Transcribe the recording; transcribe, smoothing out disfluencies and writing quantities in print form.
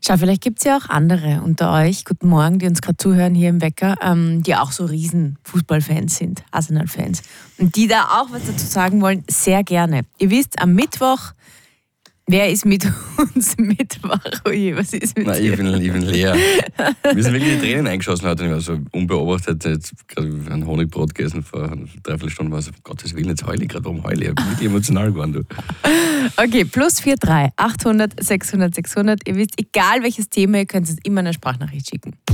Schau, vielleicht gibt es ja auch andere unter euch, guten Morgen, die uns gerade zuhören hier im Wecker, die auch so riesen Fußballfans sind, Arsenal-Fans. Und die da auch was dazu sagen wollen, sehr gerne. Ihr wisst, am Mittwoch, wer ist mit uns Mittwoch? Oje, was ist mit dir? Ich bin leer. Mir sind wirklich die Tränen eingeschossen heute. Ich war so unbeobachtet, jetzt gerade ein Honigbrot gegessen vor einer Dreiviertelstunde. War so, um Gottes Willen, jetzt heule ich gerade. Warum heule ich? Ich bin wirklich emotional geworden, du. Okay, +43 800 600 600. Ihr wisst, egal welches Thema, ihr könnt es immer eine Sprachnachricht schicken.